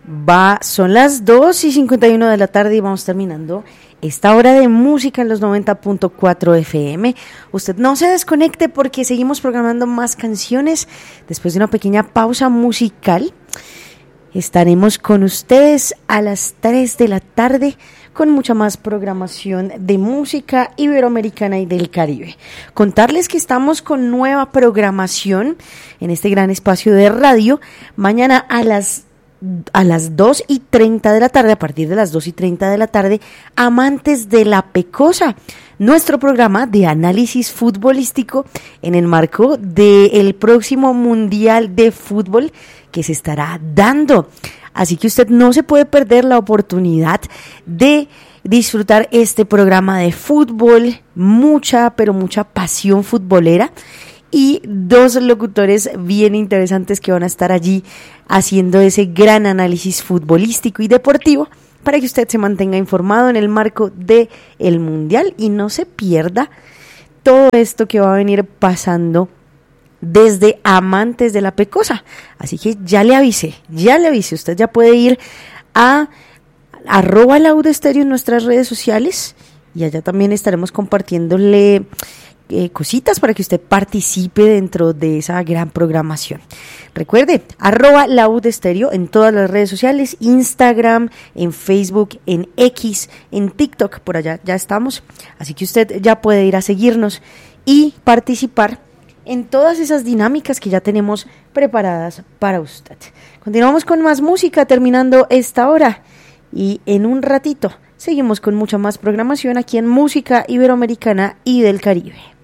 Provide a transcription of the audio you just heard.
Son las 2:51 de la tarde y vamos terminando esta hora de música en los 90.4 FM. Usted no se desconecte porque seguimos programando más canciones. Después de una pequeña pausa musical, estaremos con ustedes a las 3 de la tarde con mucha más programación de música iberoamericana y del Caribe. Contarles que estamos con nueva programación en este gran espacio de radio. Mañana a las 2:30 de la tarde, a partir de las 2:30 de la tarde, Amantes de la Pecosa, nuestro programa de análisis futbolístico en el marco del próximo Mundial de Fútbol que se estará dando. Así que usted no se puede perder la oportunidad de disfrutar este programa de fútbol, mucha pasión futbolera. Y dos locutores bien interesantes que van a estar allí haciendo ese gran análisis futbolístico y deportivo para que usted se mantenga informado en el marco del Mundial y no se pierda todo esto que va a venir pasando desde Amantes de la Pecosa. Así que ya le avisé, usted ya puede ir a @laudestéreo en nuestras redes sociales y allá también estaremos compartiéndole cositas para que usted participe dentro de esa gran programación. Recuerde, @laudestéreo en todas las redes sociales, Instagram, en Facebook, en X, en TikTok, por allá ya estamos. Así que usted ya puede ir a seguirnos y participar en todas esas dinámicas que ya tenemos preparadas para usted. Continuamos con más música terminando esta hora y en un ratito seguimos con mucha más programación aquí en Música Iberoamericana y del Caribe.